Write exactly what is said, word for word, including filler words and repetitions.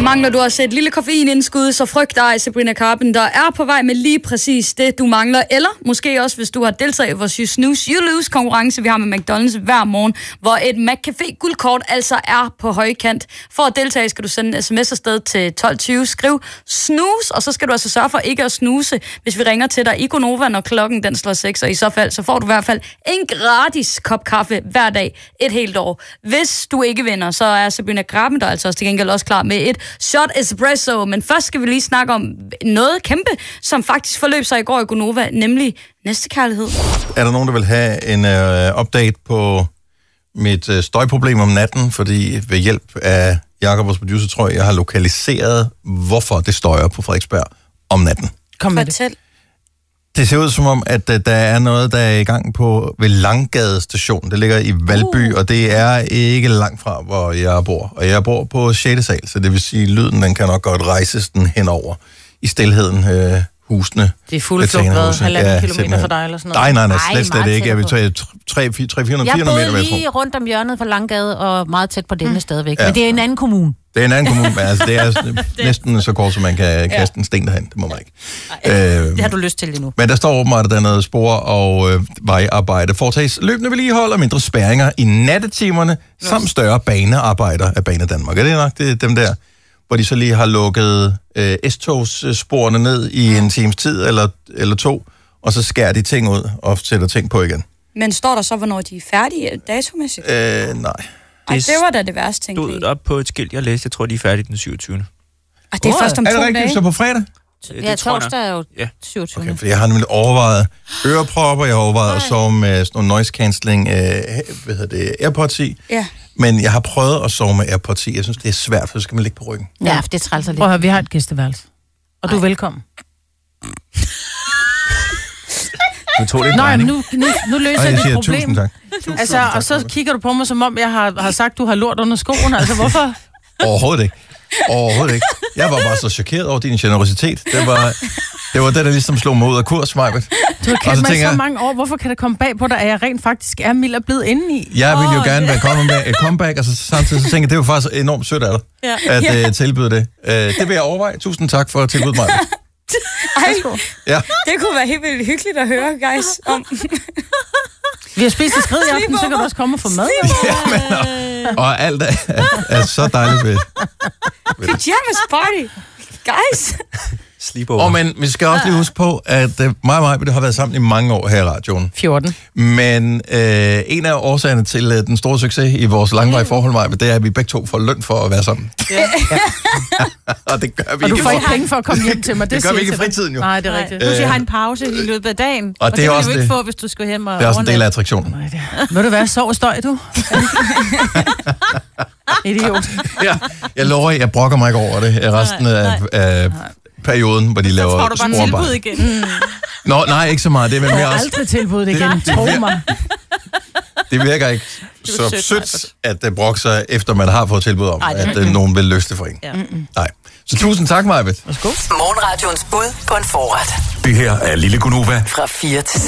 Mangler du også et lille koffeinindskud, så frygt dig, Sabrina Carpenter er på vej med lige præcis det, du mangler. Eller måske også, hvis du har deltaget i vores You Snooze, You Lose konkurrence, vi har med McDonald's hver morgen, hvor et McCafé guldkort altså er på højkant. For at deltage skal du sende en sms afsted til tolv tyve, skriv snooze, og så skal du altså sørge for ikke at snuse, hvis vi ringer til dig i Gonova, når klokken den slår seks, og i så fald, så får du i hvert fald en gratis kop kaffe hver dag et helt år. Hvis du ikke vinder, så er Sabrina Carpenter altså også til gengæld også klar med et shot espresso, men først skal vi lige snakke om noget kæmpe, som faktisk forløb sig i går i Gonova, nemlig næstekærlighed. Er der nogen, der vil have en uh, update på mit uh, støjproblem om natten? Fordi ved hjælp af Jakob, vores producer, tror jeg, jeg har lokaliseret, hvorfor det støjer på Frederiksberg om natten. Kom med det. Det ser ud som om, at uh, der er noget, der er i gang på ved Langgade station. Det ligger i Valby, uh. og det er ikke langt fra, hvor jeg bor. Og jeg bor på sjette sal, så det vil sige, at lyden den kan nok godt rejses den henover i stilheden. Uh, husene. Det er fulde flugtbred, halvanden ja, kilometer fra dig eller sådan noget. Nej, nej, nej, slet, slet ikke. Jeg vil tage tre fire hundrede meter. Jeg boede lige rundt om hjørnet fra Langgade og meget tæt på denne mm. stadigvæk. Ja. Men det er en anden kommune. Det er en anden kommune, men altså, det er næsten så kort, som man kan kaste ja. en sten derhen. Det må man ikke. Ej, øh, det har du lyst til lige nu. Men der står åbenbart, at der er noget spor og øh, vejarbejde. Foretages løbende vedligehold og mindre spærringer i nattetimerne, yes. samt større banearbejder af Bane Danmark. Er det nok det er dem der, hvor de så lige har lukket øh, S-togssporene ned i en times tid eller, eller to, og så skærer de ting ud og sætter ting på igen. Men står der så, hvornår de er færdige datomæssigt? Øh, nej. Ej, det var da det værste, tænkte jeg. Det stod op på et skilt, jeg læste. Jeg tror, de er færdige den syvogtyvende. Og det er oh, først om to dage. Er det rigtigt, så på fredag? Ja, torsdag er jo ja. syvogtyvende. Okay, for jeg har nemlig overvejet ørepropper, jeg har overvejet at sove med sådan nogle noise cancelling, øh, hvad hedder det, AirPods i. Ja. Men jeg har prøvet at sove med AirPods i. Jeg synes, det er svært, for så skal man ligge på ryggen. Ja, for det trælser lidt. Prøv at høre, vi har et gæsteværelse. Og Ej. du er velkommen. Nu tog det Nej, nu, nu, nu løser jeg det siger, problem. Tusind tak. Altså, tak, og så kigger du på mig, som om jeg har, har sagt, du har lort under skoene. Altså, hvorfor? Overhovedet ikke. Overhovedet ikke. Jeg var bare så chokeret over din generøsitet. Det var det, var det der ligesom slog mig ud af kurs, Majbet. Du har kendt mig så jeg, mange år. Hvorfor kan det komme bag på dig, at jeg rent faktisk er mild og blevet indeni? Jeg ville jo oh, gerne yeah. være comeback, et comeback, og så samtidig så tænker jeg, det er jo faktisk enormt sødt af dig, ja. at yeah. uh, tilbyde det. Uh, det vil jeg overveje. Tusind tak for at tilbyde mig. Ej, ja. Det kunne være helt vildt hyggeligt at høre, guys, om. Vi har spist et skrid i aften, så kan du også komme og få mad. Ja, men, og, og alt er, er, er så dejligt ved. Pyjamas party, guys. Sleepover. Og men vi skal også lige huske på, at uh, mig og mig har været sammen i mange år her i radioen. fjorten. Men øh, en af årsagerne til uh, den store succes i vores langvarige forhold, Maja, det er, at vi begge to får løn for at være sammen. Ja. Og det gør vi og ikke. du får ikke penge for at komme hjem til mig. Det, det gør vi ikke i fritiden jo. Nej, det er rigtigt. Du siger, har en pause i løbet af dagen. Og, og det, det vil du ikke få, hvis du skal hjem og det er også en del af attraktionen. Vil du være sov og støj, du? Idiot. Ja, jeg lover, jeg brokker mig ikke over det resten nej, nej. af... af perioden, hvor de laver sporarbejde. Så får du bare tilbud igen. Mm. Nå, nej, ikke så meget. Det er mere også... aldrig tilbud igen, tro mig. Det virker ikke så sødt, at det brokker sig, efter man har fået tilbud om, Ej, at mm-hmm. nogen vil løse det for en. Ja. Nej. Så tusind tak, Majbet. Morgenradions bud på en forret. Det her er Lille Gonova. Fra fire til